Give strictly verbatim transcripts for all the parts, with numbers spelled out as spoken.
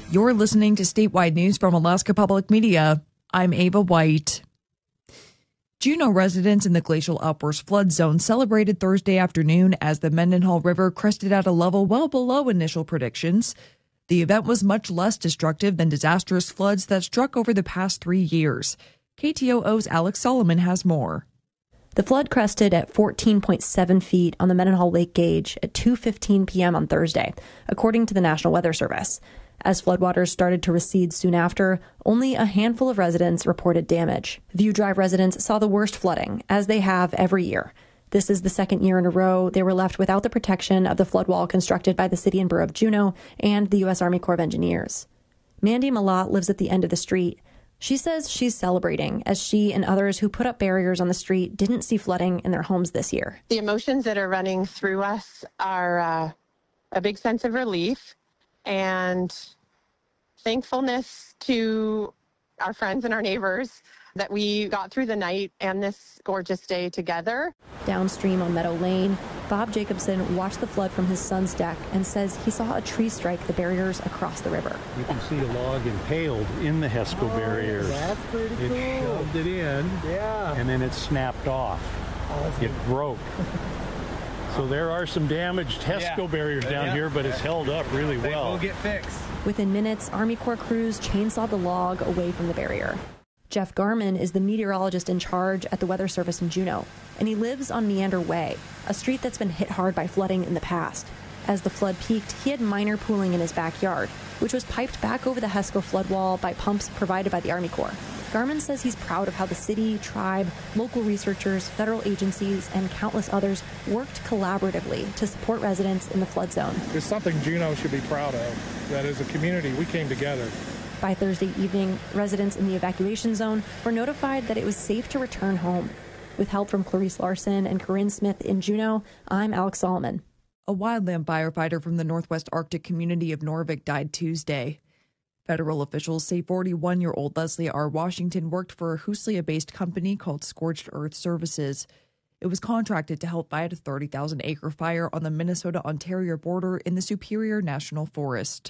You're listening to statewide news from Alaska Public Media. I'm Ava White. Juneau residents in the glacial outburst flood zone celebrated Thursday afternoon as the Mendenhall River crested at a level well below initial predictions. The event was much less destructive than disastrous floods that struck over the past three years. K T O O's Alex Solomon has more. The flood crested at fourteen point seven feet on the Mendenhall Lake Gauge at two fifteen p.m. on Thursday, according to the National Weather Service. As floodwaters started to recede soon after, only a handful of residents reported damage. View Drive residents saw the worst flooding, as they have every year. This is the second year in a row they were left without the protection of the flood wall constructed by the City and Borough of Juneau and the U S Army Corps of Engineers. Mandy Malott lives at the end of the street. She says she's celebrating as she and others who put up barriers on the street didn't see flooding in their homes this year. The emotions that are running through us are uh, a big sense of relief and thankfulness to our friends and our neighbors that we got through the night and this gorgeous day together. Downstream on Meadow Lane, Bob Jacobson watched the flood from his son's deck and says he saw a tree strike the barriers across the river. You can see a log impaled in the HESCO oh, barriers. That's pretty it cool. It shoved it in, yeah, and then it snapped off. Awesome. It broke. So there are some damaged HESCO yeah. barriers down yeah. here, but it's held up really they well. They will get fixed. Within minutes, Army Corps crews chainsawed the log away from the barrier. Jeff Garman is the meteorologist in charge at the Weather Service in Juneau, and he lives on Meander Way, a street that's been hit hard by flooding in the past. As the flood peaked, he had minor pooling in his backyard, which was piped back over the HESCO flood wall by pumps provided by the Army Corps. Garman says he's proud of how the city, tribe, local researchers, federal agencies, and countless others worked collaboratively to support residents in the flood zone. It's something Juneau should be proud of, that as a community we came together. By Thursday evening, residents in the evacuation zone were notified that it was safe to return home. With help from Clarice Larson and Corinne Smith in Juneau, I'm Alex Solomon. A wildland firefighter from the Northwest Arctic community of Norvik died Tuesday. Federal officials say forty-one-year-old Leslie R. Washington worked for a Huslia-based company called Scorched Earth Services. It was contracted to help fight a thirty thousand acre fire on the Minnesota-Ontario border in the Superior National Forest.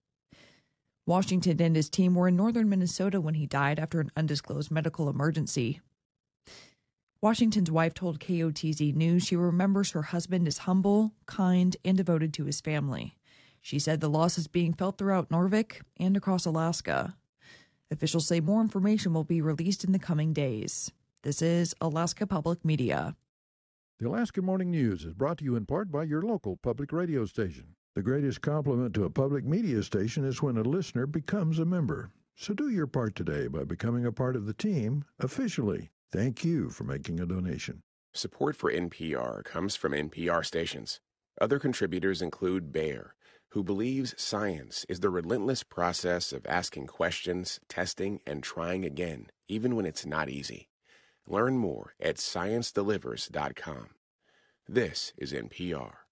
Washington and his team were in northern Minnesota when he died after an undisclosed medical emergency. Washington's wife told K O T Z News she remembers her husband as humble, kind, and devoted to his family. She said the loss is being felt throughout Norvik and across Alaska. Officials say more information will be released in the coming days. This is Alaska Public Media. The Alaska Morning News is brought to you in part by your local public radio station. The greatest compliment to a public media station is when a listener becomes a member. So do your part today by becoming a part of the team officially. Thank you for making a donation. Support for N P R comes from N P R stations. Other contributors include Bayer, who believes science is the relentless process of asking questions, testing, and trying again, even when it's not easy. Learn more at science delivers dot com. This is N P R.